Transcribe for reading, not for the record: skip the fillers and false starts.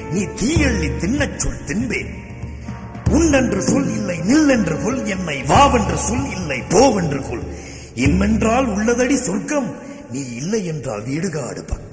நீ தீயள்ளி தின்னச் சொல் தின்பேன். உன்னென்று சொல் இல்லை, நில்லென்று கொல் என்னை, வாவென்று சொல் இல்லை, போவென்று கொல். இம்மென்றால் உள்ளதடி சொர்க்கம், நீ இல்லை என்றால் வீடுகாடு பக்கம்.